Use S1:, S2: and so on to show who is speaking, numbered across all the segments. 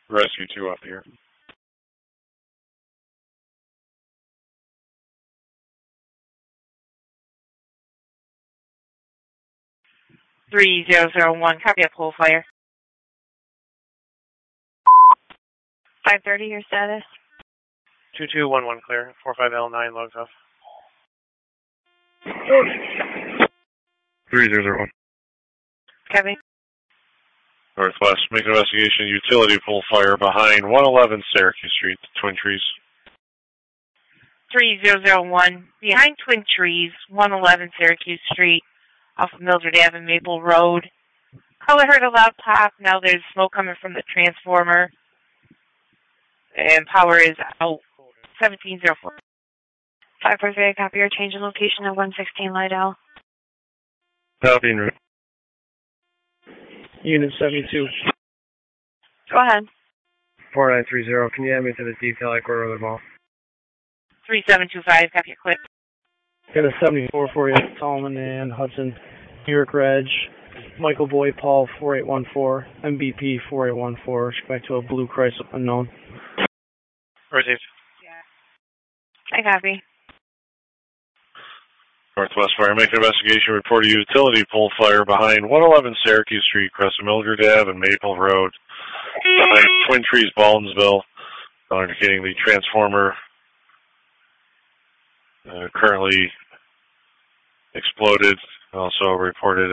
S1: Rescue 2 up here.
S2: Three 001, copy a pole fire.
S3: 530, your status?
S4: 2211 clear. 45L9 logs off.
S1: 3001.
S2: Copy.
S1: Northwest, make an investigation. Utility pole fire behind 111 Syracuse Street, Twin Trees.
S2: 3001, behind Twin Trees, 111 Syracuse Street, off of Mildred Ave and Maple Road. Oh, I heard a loud pop. Now there's smoke coming from the transformer. And power is out. 1704.
S3: 543, copy your change in location at 116 Lydell.
S1: Copy en route.
S5: Unit 72.
S3: Go ahead.
S5: 4930, can you add me to the detail like we're the ball?
S2: 3725, copy your clip.
S5: Got a 74 for you, Solomon and Hudson. New York Reg, Michael Boyd, Paul 4814, MVP 4814, back to a blue Chrysler unknown.
S4: Received.
S3: I copy.
S1: Northwest Fire, make an investigation. Report a utility pole fire behind 111 Syracuse Street, across Mildred Ave and Maple Road. Behind Twin Trees, Baldensville, indicating the transformer currently exploded. Also reported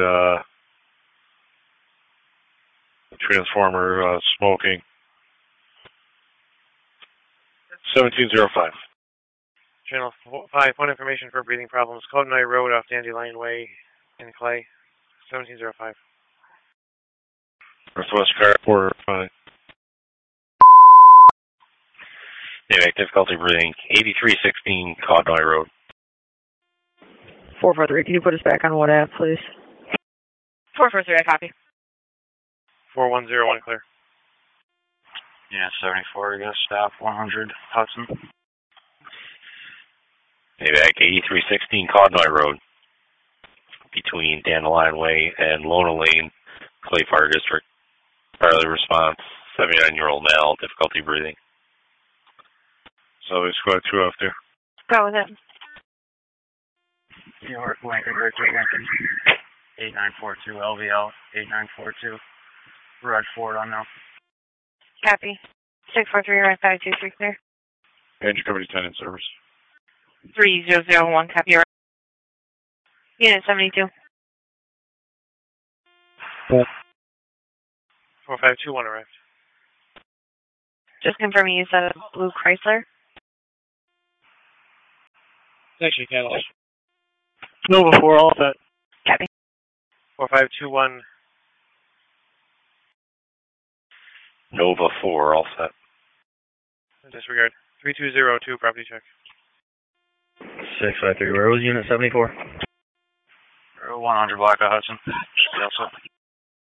S1: the transformer smoking. 1705.
S4: Channel 5, point information for breathing problems. Cottoneye Road off Dandelion Way in Clay. 1705.
S1: Northwest car 4-5.
S6: Anyway, difficulty breathing. 8316 Cottoneye Road.
S7: 443, can you put us back on what app, please?
S2: 443, I copy.
S4: 4101 clear.
S6: Yeah, 74, you're going to stop 100 Hudson. Payback 8316 Cottoneye Road. Between Dandelion Way and Lona Lane, Clay Fire District. Early response, 79-year-old male, difficulty breathing.
S1: So we squad 2 off there.
S3: Go with it.
S8: New York, Lincoln, Richard Lincoln. 8942 LVL, 8942. Red Ford unknown.
S3: Copy. 643, right 523 clear.
S1: Engine Company 10 in service.
S2: 3001, copy your
S3: Unit 72.
S4: 4521 arrived.
S3: Just confirming you said a blue Chrysler.
S4: Actually, Cadillac.
S5: Nova 4, all set.
S3: Copy.
S4: 4521.
S6: Nova 4, all set.
S4: Disregard. 3202, property check.
S9: 653, where was Unit 74?
S8: 100 Black Hudson. Yes, sir.